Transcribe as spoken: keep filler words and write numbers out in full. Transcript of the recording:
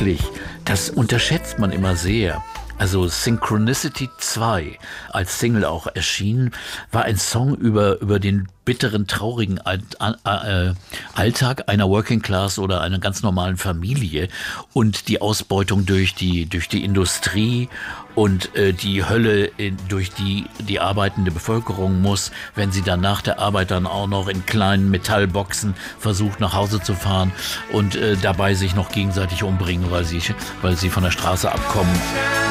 tatsächlich, das unterschätzt man immer sehr. Also Synchronicity zwei, als Single auch erschienen, war ein Song über, über den bitteren, traurigen Alltag einer Working Class oder einer ganz normalen Familie und die Ausbeutung durch die, durch die Industrie und äh, die Hölle, in, durch die die arbeitende Bevölkerung muss, wenn sie dann nach der Arbeit dann auch noch in kleinen Metallboxen versucht nach Hause zu fahren und äh, dabei sich noch gegenseitig umbringen, weil sie, weil sie von der Straße abkommen.